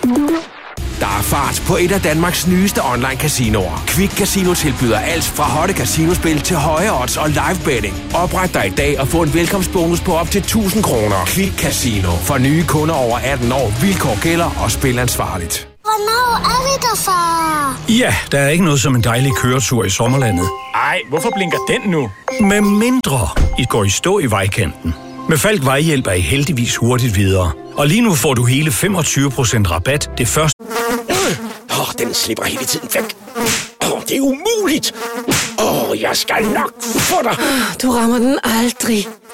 Der er fart på et af Danmarks nyeste online-casinoer. Quick Casino tilbyder alt fra hotte casinospil til høje odds og live betting. Opret dig i dag og få en velkomstbonus på op til 1.000 kroner. Quick Casino. For nye kunder over 18 år. Vilkår gælder og spil ansvarligt. Hvornår er vi der, far? Ja, der er ikke noget som en dejlig køretur i sommerlandet. Ej, hvorfor blinker den nu? Med mindre I går i stå i vejkanten. Med Falk Vejhjælp er I heldigvis hurtigt videre. Og lige nu får du hele 25% rabat det første... Den slipper hele tiden væk. Det er umuligt. Jeg skal nok få dig. Du rammer den aldrig.